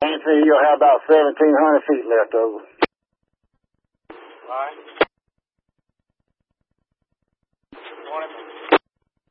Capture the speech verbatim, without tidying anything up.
Anthony, you'll have about seventeen hundred feet left over. All right. Morning.